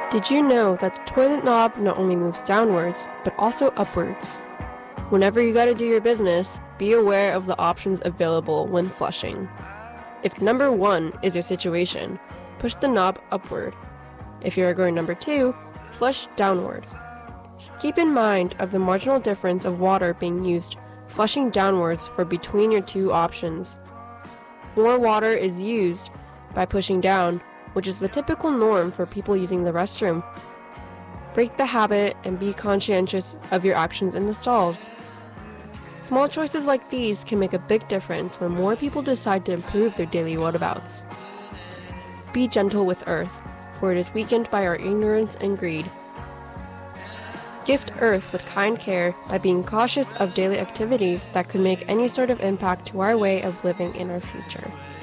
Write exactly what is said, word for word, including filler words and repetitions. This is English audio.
Did you know that the toilet knob not only moves downwards, but also upwards? Whenever you gotta do your business, be aware of the options available when flushing. If number one is your situation, push the knob upward. If you are going number two, flush downward. Keep in mind of the marginal difference of water being used flushing downwards for between your two options. More water is used by pushing down, which is the typical norm for people using the restroom. Break the habit and be conscientious of your actions in the stalls. Small choices like these can make a big difference when more people decide to improve their daily whatabouts. Be gentle with Earth, for it is weakened by our ignorance and greed. Gift Earth with kind care by being cautious of daily activities that could make any sort of impact to our way of living in our future.